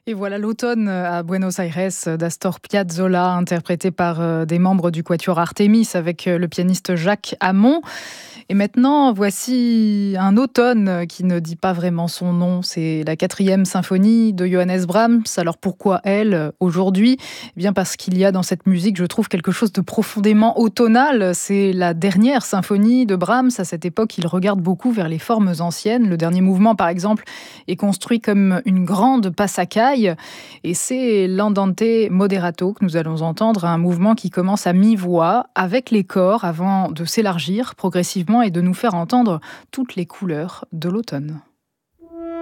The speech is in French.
Et voilà l'automne à Buenos Aires d'Astor Piazzolla, interprété par des membres du Quatuor Artemis avec le pianiste Jacques Hamon. Et maintenant, voici un automne qui ne dit pas vraiment son nom. C'est la 4e symphonie de Johannes Brahms. Alors pourquoi elle, aujourd'hui ? Eh bien parce qu'il y a dans cette musique, je trouve, quelque chose de profondément automnal. C'est la dernière symphonie de Brahms. À cette époque, il regarde beaucoup vers les formes anciennes. Le dernier mouvement, par exemple, est construit comme une grande passacaille. Et c'est l'Andante moderato que nous allons entendre, un mouvement qui commence à mi-voix avec les corps avant de s'élargir progressivement et de nous faire entendre toutes les couleurs de l'automne.